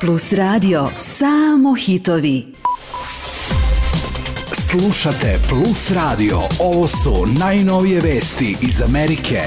Plus Radio, samo hitovi. Slušate Plus Radio, ovo su najnovije vesti iz Amerike.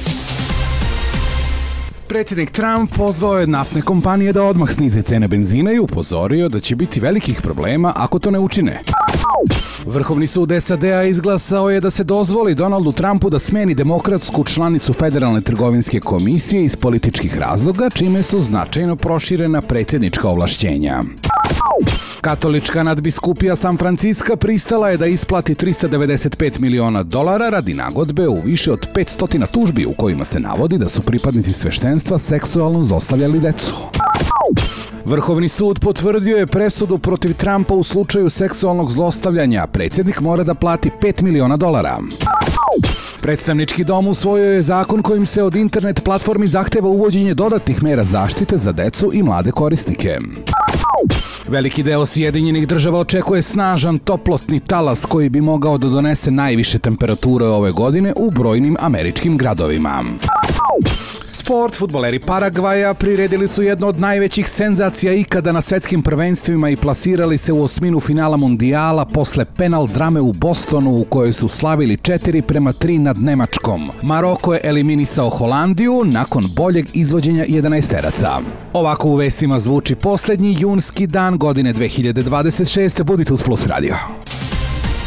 Predsjednik Trump pozvao je naftne kompanije da odmah snize cene benzina i upozorio da će biti velikih problema ako to ne učine. Vrhovni sud SAD-a izglasao je da se dozvoli Donaldu Trumpu da smeni demokratsku članicu Federalne trgovinske komisije iz političkih razloga, čime su značajno proširena predsjednička ovlašćenja. Katolička nadbiskupija San Franciska pristala je da isplati $395 miliona radi nagodbe u više od 500 tužbi u kojima se navodi da su pripadnici sveštenstva seksualno zlostavljali decu. Vrhovni sud potvrdio je presudu protiv Trumpa u slučaju seksualnog zlostavljanja. Predsjednik mora da plati $5 miliona. Predstavnički dom usvojio je zakon kojim se od internet platformi zahteva uvođenje dodatnih mera zaštite za decu i mlade korisnike. Veliki deo Sjedinjenih Država očekuje snažan toplotni talas koji bi mogao da donese najviše temperature ove godine u brojnim američkim gradovima. Sport, fudbaleri Paragvaja priredili su jednu od najvećih senzacija ikada na svetskim prvenstvima i plasirali se u osminu finala mundijala posle penal drame u Bostonu u kojoj su slavili 4-3 nad Nemačkom. Maroko je eliminisao Holandiju nakon boljeg izvođenja 11-teraca. Ovako u vestima zvuči posljednji junski dan godine 2026. Budite uz Plus Radio.